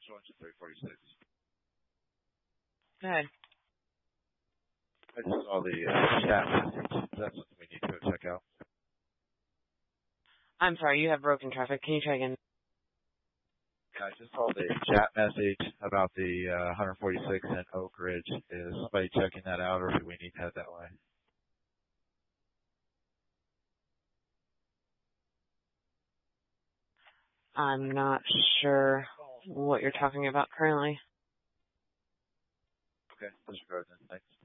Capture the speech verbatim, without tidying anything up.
one to three forty-six. Go ahead. I just saw the uh, chat message. That's what we need to check out. I'm sorry, you have broken traffic. Can you try again? Yeah, I just saw the chat message about the uh, one forty-six in Oak Ridge. Is somebody checking that out, or do we need to head that way? I'm not sure what you're talking about currently. Okay, disregard then. Thanks.